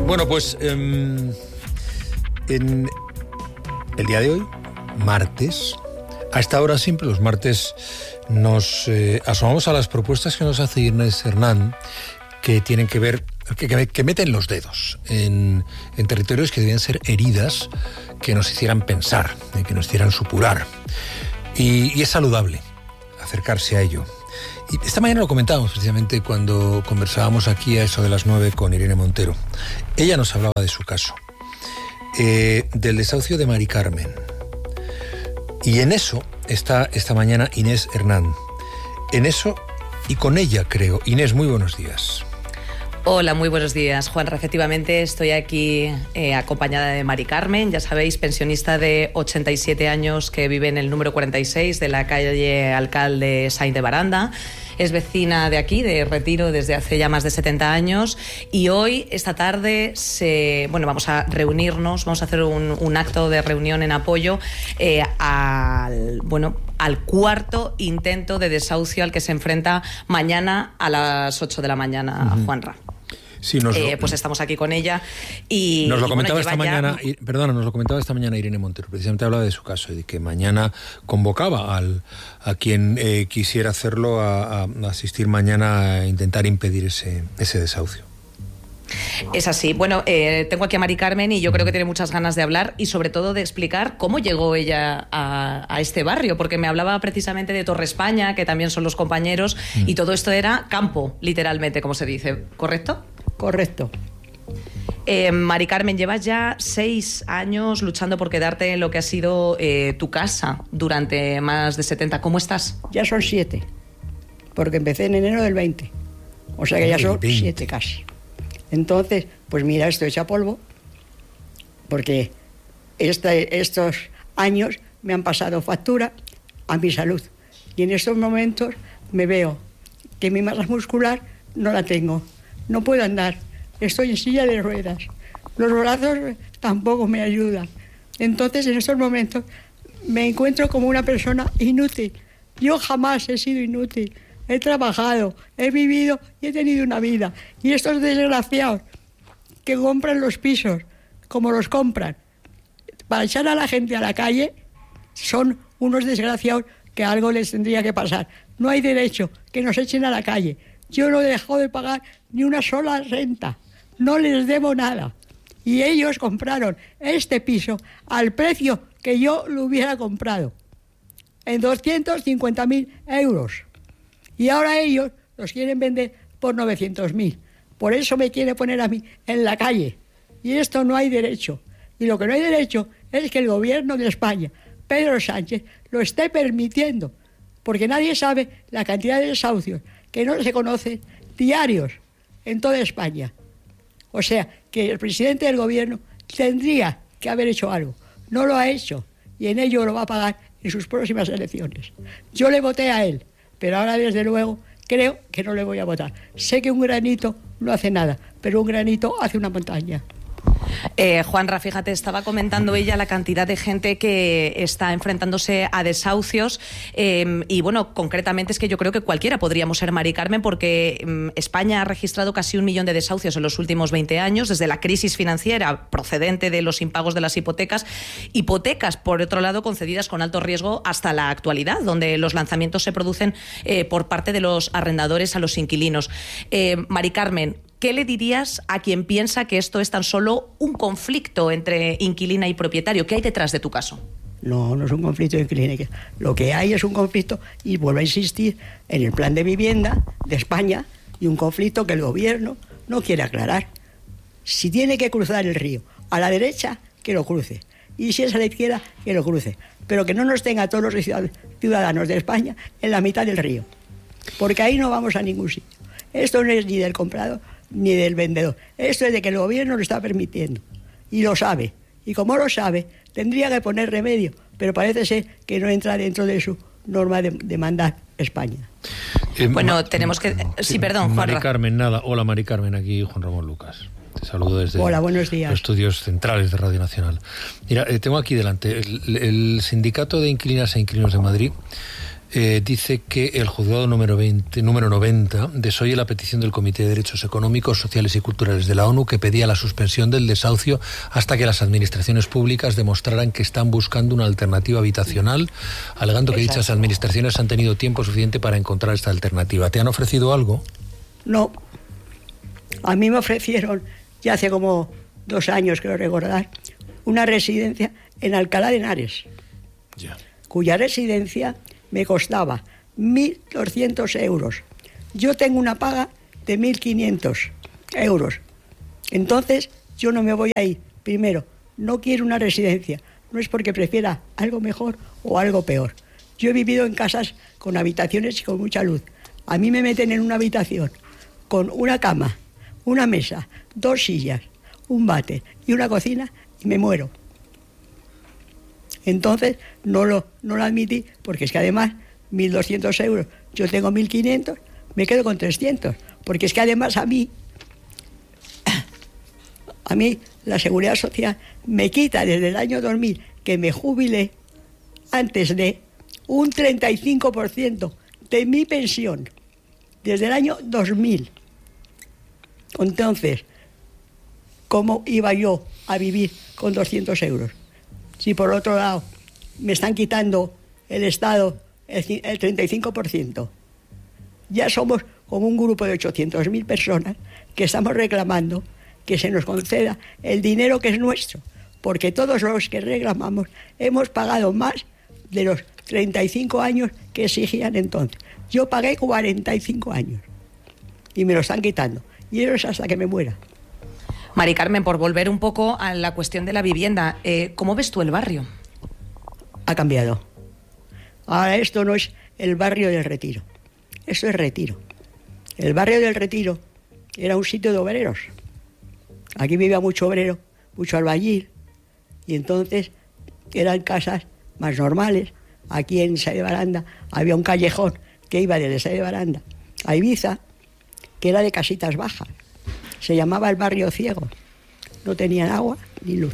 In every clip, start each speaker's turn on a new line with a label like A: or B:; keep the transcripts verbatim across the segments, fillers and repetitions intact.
A: Bueno, pues eh, en el día de hoy, martes, a esta hora siempre los martes nos eh, asomamos a las propuestas que nos hace Inés Hernán, que tienen que ver, que, que, que meten los dedos en, en territorios que debían ser heridas que nos hicieran pensar, que nos hicieran supurar. Y, y es saludable acercarse a ello. Y esta mañana lo comentábamos precisamente cuando conversábamos aquí a eso de las nueve con Irene Montero. Ella nos hablaba de su caso, eh, del desahucio de Mari Carmen. Y en eso está esta mañana Inés Hernán. En eso y con ella, creo. Inés, muy buenos días.
B: Hola, muy buenos días, Juanra. Efectivamente, estoy aquí eh, acompañada de Mari Carmen, ya sabéis, pensionista de ochenta y siete años que vive en el número cuarenta y seis de la calle Alcalde Sainz de Baranda. Es vecina de aquí, de Retiro, desde hace ya más de setenta años. Y hoy, esta tarde, se, bueno, vamos a reunirnos, vamos a hacer un, un acto de reunión en apoyo eh, al, bueno, al cuarto intento de desahucio al que se enfrenta mañana a las ocho de la mañana, uh-huh. Juanra.
A: Sí, nos
B: eh,
A: lo,
B: pues estamos aquí con ella y
A: nos lo
B: y
A: comentaba
B: bueno,
A: esta mañana,
B: ya...
A: y, perdona, nos lo comentaba esta mañana Irene Montero, precisamente hablaba de su caso y de que mañana convocaba al, a quien eh, quisiera hacerlo a, a asistir mañana a intentar impedir ese, ese desahucio.
B: Es así. Bueno, eh, tengo aquí a Mari Carmen y yo creo que tiene muchas ganas de hablar y sobre todo de explicar cómo llegó ella a, a este barrio, porque me hablaba precisamente de Torre España, que también son los compañeros, mm. y todo esto era campo, literalmente, como se dice, ¿correcto?
C: Correcto.
B: Eh, Mari Carmen, llevas ya seis años luchando por quedarte en lo que ha sido eh, tu casa durante más de setenta. ¿Cómo estás?
C: Ya son siete, porque empecé en enero del veinte, o sea que ya son siete casi. Entonces, pues mira, estoy hecha polvo, porque este, estos años me han pasado factura a mi salud. Y en estos momentos me veo que mi masa muscular no la tengo. No puedo andar, estoy en silla de ruedas. Los brazos tampoco me ayudan. Entonces, en estos momentos me encuentro como una persona inútil. Yo jamás he sido inútil. He trabajado, he vivido y he tenido una vida. Y estos desgraciados que compran los pisos como los compran para echar a la gente a la calle son unos desgraciados que algo les tendría que pasar. No hay derecho que nos echen a la calle. Yo no he dejado de pagar ni una sola renta. No les debo nada. Y ellos compraron este piso al precio que yo lo hubiera comprado, en doscientos cincuenta mil euros. Y ahora ellos los quieren vender por novecientos mil. Por eso me quiere poner a mí en la calle. Y esto no hay derecho. Y lo que no hay derecho es que el gobierno de España, Pedro Sánchez, lo esté permitiendo. Porque nadie sabe la cantidad de desahucios que no se conocen diarios en toda España. O sea, que el presidente del gobierno tendría que haber hecho algo. No lo ha hecho. Y en ello lo va a pagar en sus próximas elecciones. Yo le voté a él. Pero ahora, desde luego, creo que no le voy a votar. Sé que un granito no hace nada, pero un granito hace una montaña.
B: Eh, Juanra, fíjate, estaba comentando ella la cantidad de gente que está enfrentándose a desahucios eh, y bueno, concretamente es que yo creo que cualquiera podríamos ser Mari Carmen porque eh, España ha registrado casi un millón de desahucios en los últimos veinte años, desde la crisis financiera procedente de los impagos de las hipotecas, hipotecas por otro lado concedidas con alto riesgo hasta la actualidad, donde los lanzamientos se producen eh, por parte de los arrendadores a los inquilinos. Eh, Mari Carmen, ¿qué le dirías a quien piensa que esto es tan solo un conflicto entre inquilina y propietario? ¿Qué hay detrás de tu caso?
C: No, no es un conflicto de inquilina. Lo que hay es un conflicto, y vuelvo a insistir, en el plan de vivienda de España, y un conflicto que el gobierno no quiere aclarar. Si tiene que cruzar el río a la derecha, que lo cruce. Y si es a la izquierda, que lo cruce. Pero que no nos tenga a todos los ciudadanos de España en la mitad del río. Porque ahí no vamos a ningún sitio. Esto no es ni del comprador ni del vendedor. Esto es de que el gobierno lo está permitiendo. Y lo sabe. Y como lo sabe, tendría que poner remedio. Pero parece ser que no entra dentro de su norma de, de mandar España.
B: Eh, bueno, Ma- tenemos que... Sí, sí perdón, Juan.
A: Mari Carmen, nada. Hola, Mari Carmen, aquí Juan Ramón Lucas. Te saludo desde
C: Hola, buenos días.
A: Los estudios centrales de Radio Nacional. Mira, eh, tengo aquí delante el, el Sindicato de Inquilinas e Inquilinos de Madrid. eh, dice que el juzgado número veinte, número noventa desoye la petición del Comité de Derechos Económicos, Sociales y Culturales de la ONU, que pedía la suspensión del desahucio hasta que las administraciones públicas demostraran que están buscando una alternativa habitacional, alegando que Exacto. dichas administraciones han tenido tiempo suficiente para encontrar esta alternativa. ¿Te han ofrecido algo?
C: No. A mí me ofrecieron, ya hace como dos años, creo recordar, una residencia en Alcalá de Henares, yeah. cuya residencia me costaba mil doscientos euros. Yo tengo una paga de mil quinientos euros. Entonces, yo no me voy a ir. Primero, no quiero una residencia. No es porque prefiera algo mejor o algo peor. Yo he vivido en casas con habitaciones y con mucha luz. A mí me meten en una habitación con una cama, una mesa, dos sillas, un váter y una cocina y me muero. Entonces no lo, no lo admití, porque es que además mil doscientos euros, yo tengo mil quinientos, me quedo con trescientos, porque es que además a mí, a mí la Seguridad Social me quita desde el año dos mil, que me jubilé, antes de un treinta y cinco por ciento de mi pensión, desde el año dos mil. Entonces, ¿cómo iba yo a vivir con doscientos euros? Si por otro lado me están quitando el Estado el, el treinta y cinco por ciento. Ya somos como un grupo de ochocientas mil personas que estamos reclamando que se nos conceda el dinero que es nuestro, porque todos los que reclamamos hemos pagado más de los treinta y cinco años que exigían entonces. Yo pagué cuarenta y cinco años y me lo están quitando, y eso es hasta que me muera.
B: Mari Carmen, por volver un poco a la cuestión de la vivienda, eh, ¿cómo ves tú el barrio?
C: Ha cambiado. Ahora esto no es el barrio del Retiro, esto es Retiro. El barrio del Retiro era un sitio de obreros. Aquí vivía mucho obrero, mucho albañil, y entonces eran casas más normales. Aquí en Sá de Baranda había un callejón que iba desde Sá de Baranda a Ibiza, que era de casitas bajas. Se llamaba el barrio ciego. No tenían agua ni luz.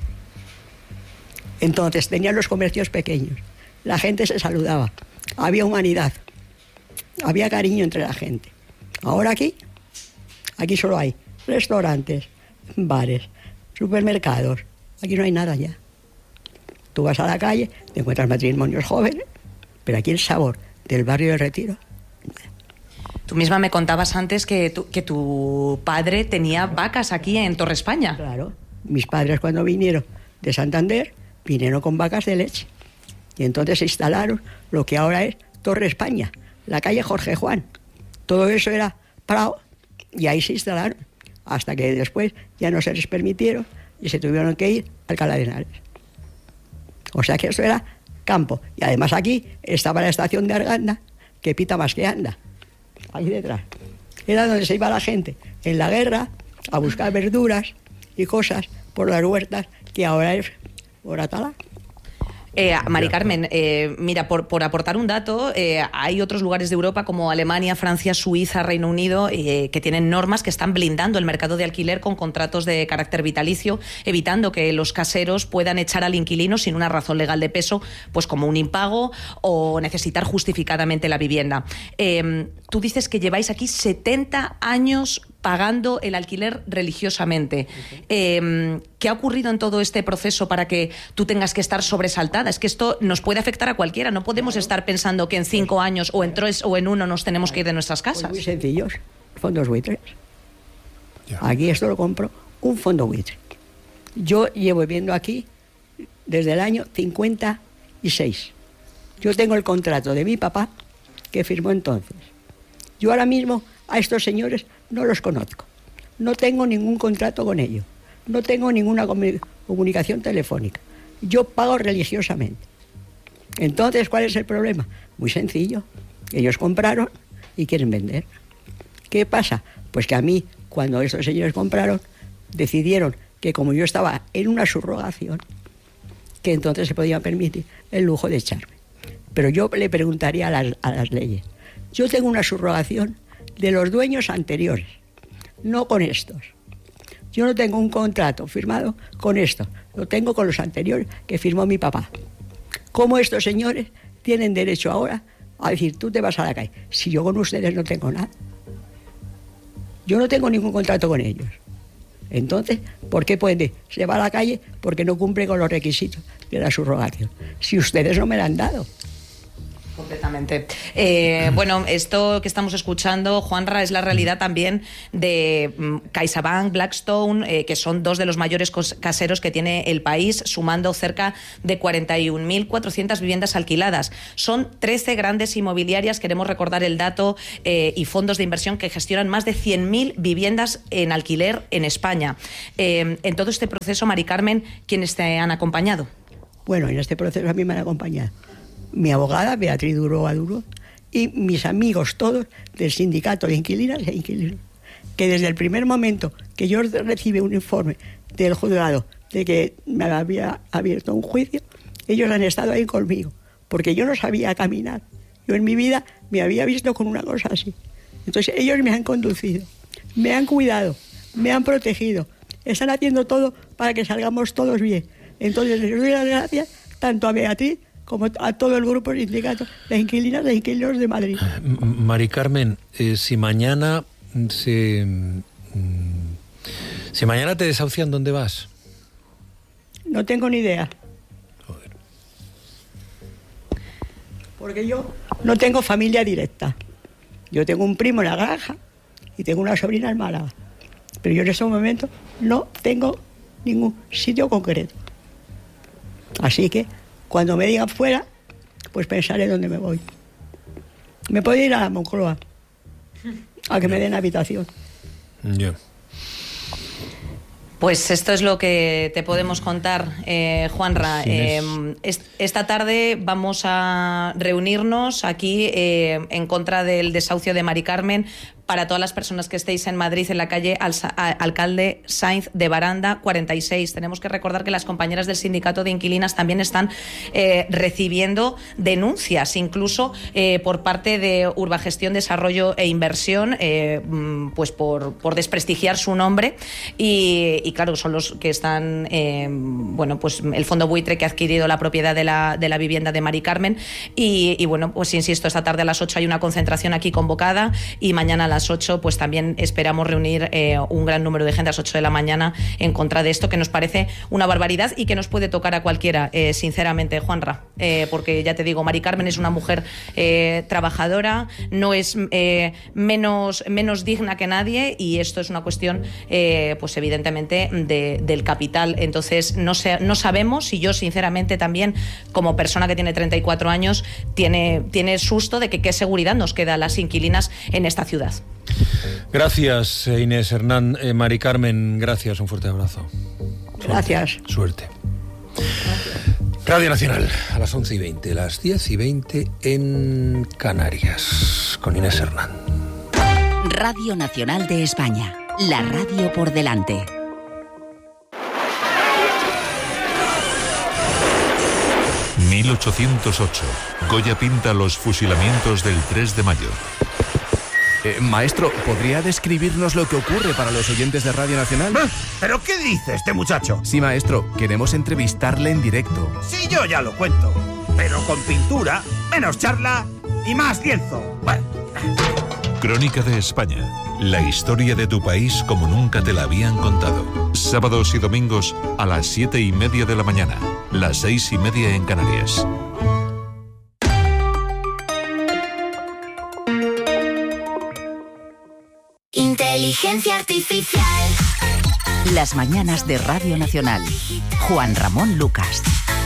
C: Entonces tenían los comercios pequeños. La gente se saludaba. Había humanidad. Había cariño entre la gente. Ahora aquí, aquí solo hay restaurantes, bares, supermercados. Aquí no hay nada ya. Tú vas a la calle, te encuentras matrimonios jóvenes, pero aquí el sabor del barrio del Retiro.
B: Tú misma me contabas antes que tu, que tu padre tenía vacas aquí en Torre España.
C: Claro. Mis padres, cuando vinieron de Santander, vinieron con vacas de leche. Y entonces se instalaron lo que ahora es Torre España, la calle Jorge Juan. Todo eso era Prado y ahí se instalaron. Hasta que después ya no se les permitieron y se tuvieron que ir a Alcalá de Henares. O sea que eso era campo. Y además aquí estaba la estación de Arganda, que pita más que anda. Ahí detrás. Era donde se iba la gente en la guerra a buscar verduras y cosas por las huertas, que ahora es Moratalá.
B: Eh, Mari Carmen, eh, mira, por, por aportar un dato, eh, hay otros lugares de Europa como Alemania, Francia, Suiza, Reino Unido, eh, que tienen normas que están blindando el mercado de alquiler con contratos de carácter vitalicio, evitando que los caseros puedan echar al inquilino sin una razón legal de peso, pues como un impago o necesitar justificadamente la vivienda. Eh, tú dices que lleváis aquí setenta años pagando el alquiler religiosamente. Uh-huh. Eh, ¿Qué ha ocurrido en todo este proceso para que tú tengas que estar sobresaltada? Es que esto nos puede afectar a cualquiera. No podemos claro. estar pensando que en cinco años o en tres o en uno nos tenemos que ir de nuestras casas.
C: Pues muy sencillos. Fondos buitres. Yeah. Aquí esto lo compro un fondo buitre. Yo llevo viviendo aquí desde el año cincuenta y seis. Yo tengo el contrato de mi papá que firmó entonces. Yo ahora mismo a estos señores no los conozco. No tengo ningún contrato con ellos. No tengo ninguna comunicación telefónica. Yo pago religiosamente. Entonces, ¿cuál es el problema? Muy sencillo. Ellos compraron y quieren vender. ¿Qué pasa? Pues que a mí, cuando estos señores compraron, decidieron que como yo estaba en una subrogación, que entonces se podía permitir el lujo de echarme. Pero yo le preguntaría a las, a las leyes. Yo tengo una subrogación de los dueños anteriores, no con estos. Yo no tengo un contrato firmado con estos, lo tengo con los anteriores que firmó mi papá. ¿Cómo estos señores tienen derecho ahora a decir, tú te vas a la calle. Si yo con ustedes no tengo nada. Yo no tengo ningún contrato con ellos. Entonces, ¿por qué puede? Se va a la calle porque no cumple con los requisitos de la subrogación. Si ustedes no me la han dado.
B: Completamente. Eh, bueno, esto que estamos escuchando, Juanra, es la realidad también de um, CaixaBank, Blackstone, eh, que son dos de los mayores caseros que tiene el país, sumando cerca de cuarenta y un mil cuatrocientas viviendas alquiladas. Son trece grandes inmobiliarias, queremos recordar el dato, eh, y fondos de inversión que gestionan más de cien mil viviendas en alquiler en España. Eh, en todo este proceso, Mari Carmen, ¿quiénes te han acompañado?
C: Bueno, en este proceso a mí me han acompañado mi abogada, Beatriz Duro Aduro, y mis amigos todos del sindicato de inquilinas e inquilinos, que desde el primer momento que yo recibí un informe del juzgado de que me había abierto un juicio, ellos han estado ahí conmigo, porque yo no sabía caminar. Yo en mi vida me había visto con una cosa así. Entonces ellos me han conducido, me han cuidado, me han protegido, están haciendo todo para que salgamos todos bien. Entonces les doy las gracias tanto a Beatriz como a todo el grupo sindicato de inquilinas e inquilinos de Madrid.
A: Mari Carmen, eh, si mañana se, si mañana te desahucian, ¿dónde vas?
C: No tengo ni idea.
A: Joder.
C: Porque yo no tengo familia directa. Yo tengo un primo en la granja y tengo una sobrina en Málaga. Pero yo en este momento no tengo ningún sitio concreto. Así que cuando me digan fuera, pues pensaré dónde me voy. Me puedo ir a la Moncloa, a que me den habitación.
A: Ya. Yeah.
B: Pues esto es lo que te podemos contar, eh, Juanra. Eh, es, esta tarde vamos a reunirnos aquí eh, en contra del desahucio de Mari Carmen. Para todas las personas que estéis en Madrid, en la calle Al Alcalde Sainz de Baranda cuarenta y seis. Tenemos que recordar que las compañeras del sindicato de inquilinas también están eh, recibiendo denuncias, incluso eh, por parte de Urbagestión, Desarrollo e Inversión, eh, pues por, por desprestigiar su nombre. Y, y claro, son los que están, eh, bueno, pues el fondo buitre que ha adquirido la propiedad de la, de la vivienda de Mari Carmen. Y, y bueno, pues insisto, esta tarde a las ocho hay una concentración aquí convocada y mañana a las ocho pues también esperamos reunir eh, un gran número de gente a las ocho de la mañana en contra de esto, que nos parece una barbaridad y que nos puede tocar a cualquiera, eh, sinceramente, Juanra, eh, porque ya te digo, Mari Carmen es una mujer eh, trabajadora, no es eh, menos, menos digna que nadie, y esto es una cuestión eh, pues evidentemente de, del capital. Entonces no, sé, no sabemos, y yo sinceramente también como persona que tiene treinta y cuatro años tiene, tiene susto de que qué seguridad nos queda a las inquilinas en esta ciudad.
A: Gracias, Inés Hernán. Eh, Mari Carmen, gracias, un fuerte abrazo.
C: Gracias.
A: Suerte. Gracias. Radio Nacional, a las once y veinte, las diez y veinte en Canarias, con Inés Hernán.
D: Radio Nacional de España, la radio por delante.
E: mil ochocientos ocho. Goya pinta los fusilamientos del tres de mayo.
F: Eh, maestro, ¿podría describirnos lo que ocurre para los oyentes de Radio Nacional?
G: ¿Pero qué dice este muchacho?
F: Sí, maestro, queremos entrevistarle en directo.
G: Sí, yo ya lo cuento, pero con pintura, menos charla y más lienzo. Bueno.
E: Crónica de España, la historia de tu país como nunca te la habían contado. Sábados y domingos a las siete y media de la mañana, las seis y media en Canarias.
D: Inteligencia artificial. Las mañanas de Radio Nacional. Juan Ramón Lucas.